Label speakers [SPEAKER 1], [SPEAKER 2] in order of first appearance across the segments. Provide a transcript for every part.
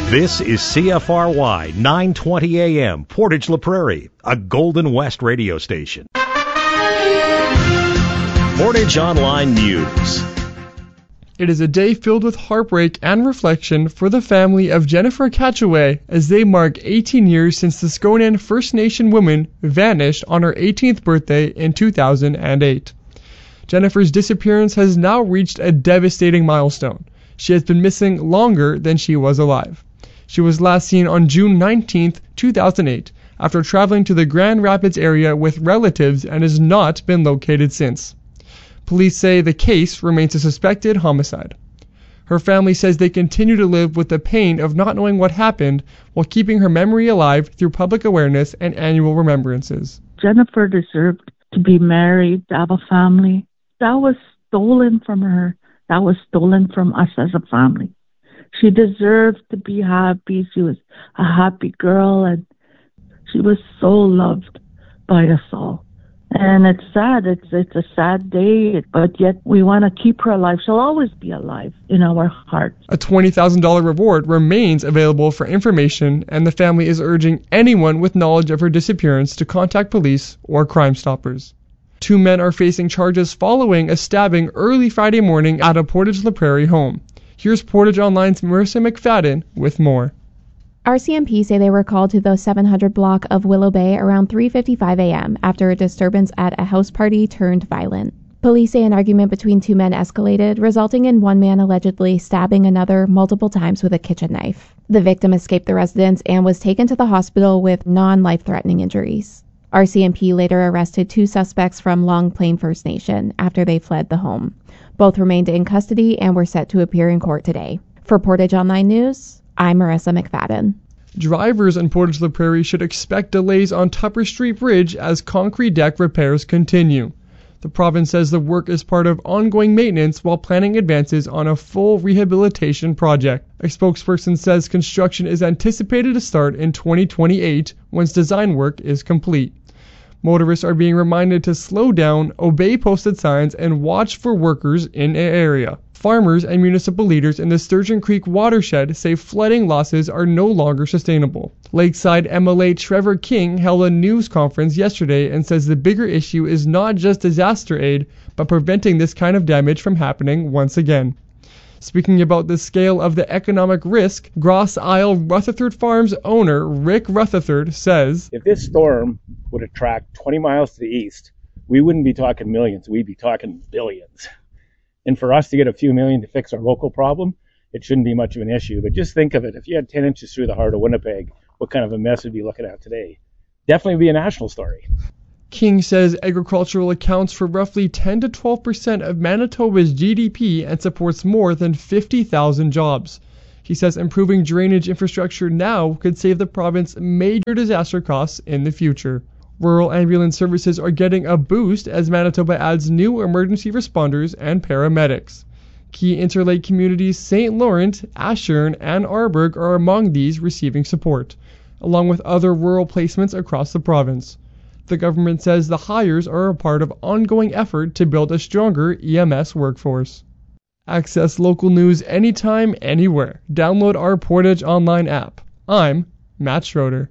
[SPEAKER 1] This is CFRY 920 AM, Portage La Prairie, a Golden West radio station. Portage Online News.
[SPEAKER 2] It is a day filled with heartbreak and reflection for the family of Jennifer Catchaway as they mark 18 years since the Sconan First Nation woman vanished on her 18th birthday in 2008. Jennifer's disappearance has now reached a devastating milestone. She has been missing longer than she was alive. She was last seen on June 19, 2008, after traveling to the Grand Rapids area with relatives and has not been located since. Police say the case remains a suspected homicide. Her family says they continue to live with the pain of not knowing what happened while keeping her memory alive through public awareness and annual remembrances.
[SPEAKER 3] Jennifer deserved to be married, to have a family. That was stolen from her. That was stolen from us as a family. She deserved to be happy. She was a happy girl, and she was so loved by us all. And it's sad. It's a sad day, but yet we want to keep her alive. She'll always be alive in our hearts.
[SPEAKER 2] A $20,000 reward remains available for information, and the family is urging anyone with knowledge of her disappearance to contact police or Crime Stoppers. 2 men are facing charges following a stabbing early Friday morning at a Portage La Prairie home. Here's Portage Online's Marissa McFadden with more.
[SPEAKER 4] RCMP say they were called to the 700 block of Willow Bay around 3:55 a.m. after a disturbance at a house party turned violent. Police say an argument between 2 men escalated, resulting in one man allegedly stabbing another multiple times with a kitchen knife. The victim escaped the residence and was taken to the hospital with non-life-threatening injuries. RCMP later arrested 2 suspects from Long Plain First Nation after they fled the home. Both remained in custody and were set to appear in court today. For Portage Online News, I'm Marissa McFadden.
[SPEAKER 2] Drivers in Portage La Prairie should expect delays on Tupper Street Bridge as concrete deck repairs continue. The province says the work is part of ongoing maintenance while planning advances on a full rehabilitation project. A spokesperson says construction is anticipated to start in 2028 once design work is complete. Motorists are being reminded to slow down, obey posted signs, and watch for workers in the area. Farmers and municipal leaders in the Sturgeon Creek watershed say flooding losses are no longer sustainable. Lakeside MLA Trevor King held a news conference yesterday and says the bigger issue is not just disaster aid, but preventing this kind of damage from happening once again. Speaking about the scale of the economic risk, Grosse Isle Rutherford Farms owner Rick Rutherford says,
[SPEAKER 5] if this storm would have tracked 20 miles to the east, we wouldn't be talking millions, we'd be talking billions. And for us to get a few million to fix our local problem, it shouldn't be much of an issue. But just think of it, if you had 10 inches through the heart of Winnipeg, what kind of a mess we'd be looking at today? Definitely be a national story.
[SPEAKER 2] King says agricultural accounts for roughly 10 to 12% of Manitoba's GDP and supports more than 50,000 jobs. He says improving drainage infrastructure now could save the province major disaster costs in the future. Rural ambulance services are getting a boost as Manitoba adds new emergency responders and paramedics. Key Interlake communities St. Laurent, Ashern, and Arborg are among these receiving support, along with other rural placements across the province. The government says the hires are a part of ongoing effort to build a stronger EMS workforce. Access local news anytime, anywhere. Download our Portage Online app. I'm Matt Schroeder.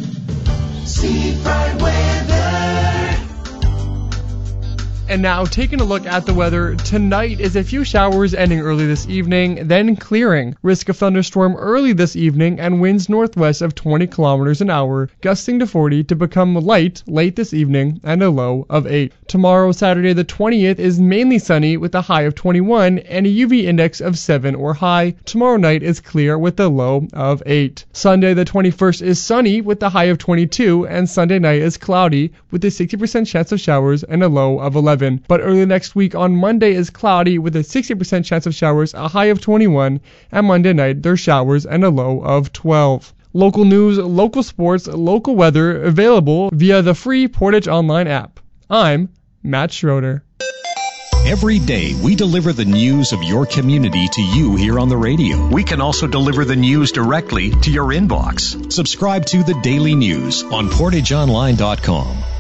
[SPEAKER 2] And now, taking a look at the weather, tonight is a few showers ending early this evening, then clearing. Risk of thunderstorm early this evening and winds northwest of 20 kilometers an hour, gusting to 40 to become light late this evening and a low of 8. Tomorrow, Saturday the 20th, is mainly sunny with a high of 21 and a UV index of 7 or high. Tomorrow night is clear with a low of 8. Sunday the 21st is sunny with a high of 22 and Sunday night is cloudy with a 60% chance of showers and a low of 11. But early next week on Monday is cloudy with a 60% chance of showers, a high of 21, and Monday night there's showers and a low of 12. Local news, local sports, local weather available via the free Portage Online app. I'm Matt Schroeder.
[SPEAKER 1] Every day, we deliver the news of your community to you here on the radio. We can also deliver the news directly to your inbox. Subscribe to the Daily News on PortageOnline.com.